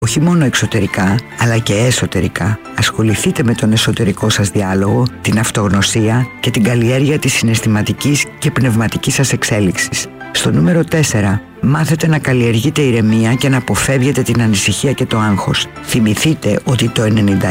όχι μόνο εξωτερικά, αλλά και εσωτερικά. Ασχοληθείτε με τον εσωτερικό σας διάλογο, την αυτογνωσία και την καλλιέργεια της συναισθηματικής και πνευματικής σας εξέλιξης. Στο νούμερο 4, μάθετε να καλλιεργείτε ηρεμία και να αποφεύγετε την ανησυχία και το άγχος. Θυμηθείτε ότι το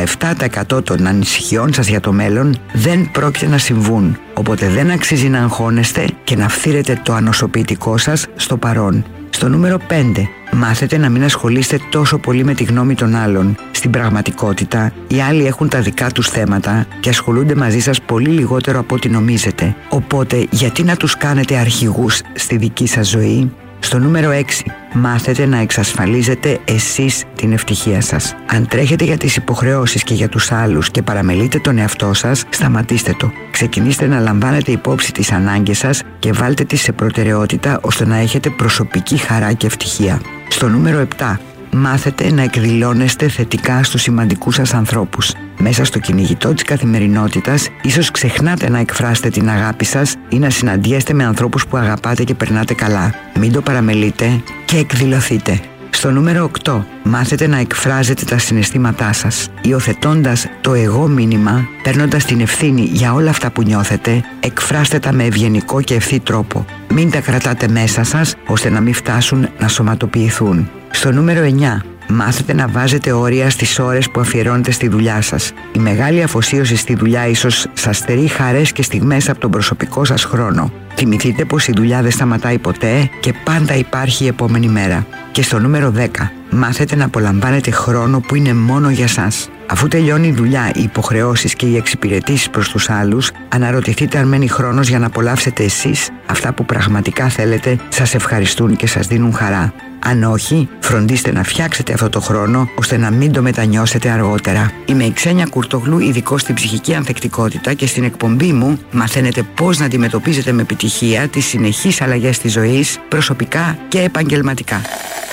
97% των ανησυχιών σας για το μέλλον δεν πρόκειται να συμβούν, οπότε δεν αξίζει να αγχώνεστε και να φθείρετε το ανοσοποιητικό σας στο παρόν. Στο νούμερο 5, μάθετε να μην ασχολείστε τόσο πολύ με τη γνώμη των άλλων. Στην πραγματικότητα, οι άλλοι έχουν τα δικά τους θέματα και ασχολούνται μαζί σας πολύ λιγότερο από ό,τι νομίζετε. Οπότε, γιατί να τους κάνετε αρχηγούς στη δική σας ζωή? Στο νούμερο 6, μάθετε να εξασφαλίζετε εσείς την ευτυχία σας. Αν τρέχετε για τις υποχρεώσεις και για τους άλλους και παραμελείτε τον εαυτό σας, σταματήστε το. Ξεκινήστε να λαμβάνετε υπόψη τις ανάγκες σας και βάλτε τις σε προτεραιότητα ώστε να έχετε προσωπική χαρά και ευτυχία. Στο νούμερο 7, μάθετε να εκδηλώνεστε θετικά στους σημαντικούς σας ανθρώπους. Μέσα στο κυνηγητό της καθημερινότητας, ίσως ξεχνάτε να εκφράσετε την αγάπη σας ή να συναντιέστε με ανθρώπους που αγαπάτε και περνάτε καλά. Μην το παραμελείτε και εκδηλωθείτε. Στο νούμερο 8, μάθετε να εκφράζετε τα συναισθήματά σας. Υιοθετώντας το εγώ μήνυμα, παίρνοντας την ευθύνη για όλα αυτά που νιώθετε, εκφράστε τα με ευγενικό και ευθύ τρόπο. Μην τα κρατάτε μέσα σας, ώστε να μην φτάσουν να σωματοποιηθούν. Στο νούμερο 9, μάθετε να βάζετε όρια στις ώρες που αφιερώνετε στη δουλειά σας. Η μεγάλη αφοσίωση στη δουλειά ίσως σας στερεί χαρές και στιγμές από τον προσωπικό σας χρόνο. Θυμηθείτε πως η δουλειά δεν σταματάει ποτέ και πάντα υπάρχει η επόμενη μέρα. Και στο νούμερο 10, μάθετε να απολαμβάνετε χρόνο που είναι μόνο για σας. Αφού τελειώνει η δουλειά, οι υποχρεώσεις και οι εξυπηρετήσεις προς τους άλλους, αναρωτηθείτε αν μένει χρόνος για να απολαύσετε εσείς αυτά που πραγματικά θέλετε, σας ευχαριστούν και σας δίνουν χαρά. Αν όχι, φροντίστε να φτιάξετε αυτό το χρόνο ώστε να μην το μετανιώσετε αργότερα. Είμαι η Ξένια Κουρτογλού, ειδικός στην ψυχική ανθεκτικότητα, και στην εκπομπή μου μαθαίνετε πώς να αντιμετωπίζετε με επιτυχία τις συνεχείς αλλαγές της ζωής, προσωπικά και επαγγελματικά.